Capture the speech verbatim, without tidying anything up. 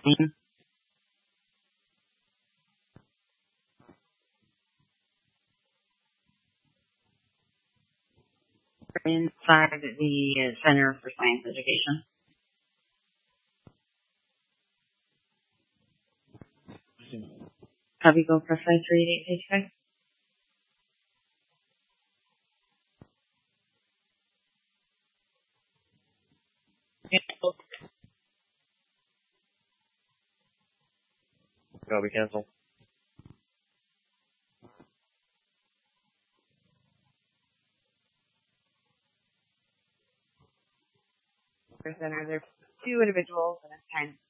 Inside the Center for Science Education. Copy go press five three eight eight page five. Copy cancel. Center, there's two individuals and it's time